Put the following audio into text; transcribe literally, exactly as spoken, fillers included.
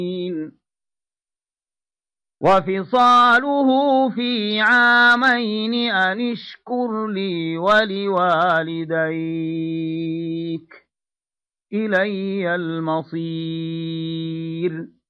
وفصاله في عامين أن اشكر لي ولوالديك إلي المصير.